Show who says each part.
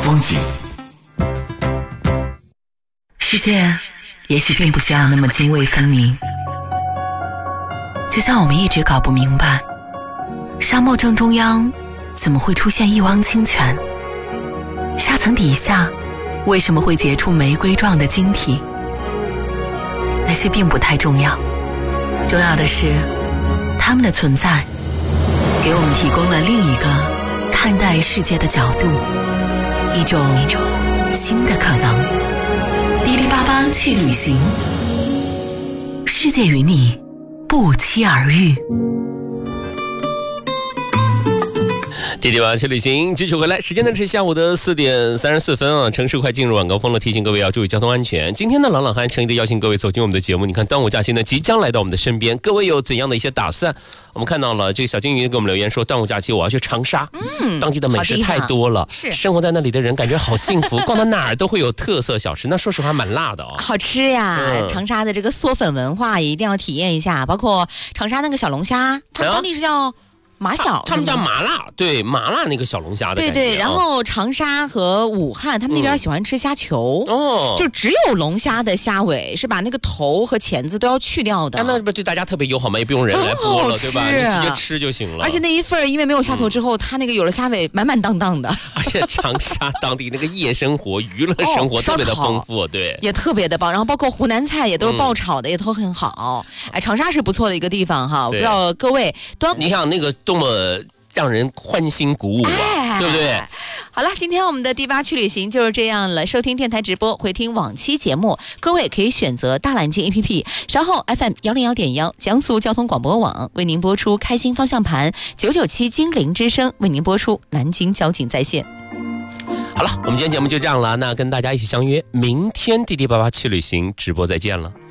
Speaker 1: 风景。
Speaker 2: 世界也许并不需要那么泾渭分明，就像我们一直搞不明白，沙漠正中央怎么会出现一汪清泉，沙层底下为什么会结出玫瑰状的晶体。那些并不太重要，重要的是它们的存在给我们提供了另一个看待世界的角度，一种新的可能。滴滴八八去旅行，世界与你不期而遇。
Speaker 3: 滴滴八去旅行继续回来，时间呢是下午的4点34分啊，城市快进入晚高峰了，提醒各位要注意交通安全。今天呢，朗朗还诚意的邀请各位走进我们的节目。你看端午假期呢即将来到我们的身边，各位有怎样的一些打算？我们看到了这个小金鱼给我们留言说，端午假期我要去长沙，当地的美食太多了，
Speaker 4: 是
Speaker 3: 生活在那里的人感觉好幸福，逛到哪儿都会有特色小吃，那说实话蛮辣的哦，
Speaker 4: 好吃呀！长沙的这个嗦粉文化也一定要体验一下，包括长沙那个小龙虾，他们当地是叫马小，
Speaker 3: 他们叫麻辣，对，麻辣那个小龙虾的感觉。
Speaker 4: 对，然后长沙和武汉他们那边喜欢吃虾球，就只有龙虾的虾尾是把那个头和钳子都要去掉的。
Speaker 3: 那不对大家特别友好吗？也不用人来剥了，对吧？你直接吃就行了。
Speaker 4: 而且那一份因为没有虾头之后，它那个有了虾尾，满满当当的。
Speaker 3: 而且长沙当地那个夜生活、娱乐生活特别的丰富，对，
Speaker 4: 也特别的棒。然后包括湖南菜也都是爆炒的，也都很好。哎，长沙是不错的一个地方哈。我不知道各位
Speaker 3: 你想那个多么让人欢欣鼓舞啊，对不对？
Speaker 4: 好了，今天我们的第8去旅行就是这样了。收听电台直播，回听往期节目，各位可以选择大蓝鲸 APP， 稍后 FM101.1江苏交通广播网为您播出开心方向盘，997精灵之声为您播出南京交警在线。
Speaker 3: 好了，我们今天节目就这样了，那跟大家一起相约明天滴滴88去旅行直播再见了。